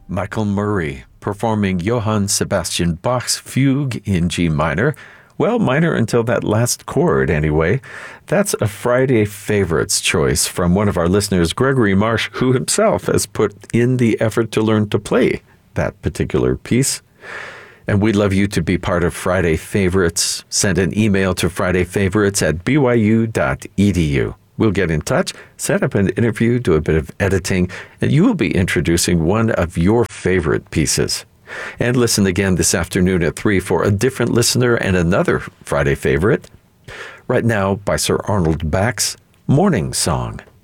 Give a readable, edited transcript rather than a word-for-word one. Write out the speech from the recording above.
Michael Murray performing Johann Sebastian Bach's Fugue in G minor. Well, minor until that last chord, anyway. That's a Friday Favorites choice from one of our listeners, Gregory Marsh, who himself has put in the effort to learn to play that particular piece. And we'd love you to be part of Friday Favorites. Send an email to fridayfavorites@byu.edu. We'll get in touch, set up an interview, do a bit of editing, and you will be introducing one of your favorite pieces. And listen again this afternoon at 3 for a different listener and another Friday favorite. Right now by Sir Arnold Bax, Morning Song.